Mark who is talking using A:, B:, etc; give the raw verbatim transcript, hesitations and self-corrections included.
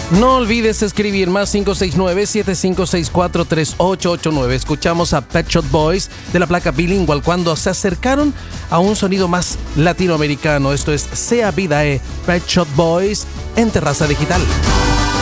A: No olvides escribir más cinco seis nueve, siete cinco seis cuatro, tres ocho ocho nueve. Escuchamos a Pet Shop Boys de la placa Bilingual cuando se acercaron a un sonido más latinoamericano. Esto es Sea Vida E, Pet Shop Boys en Terraza Digital.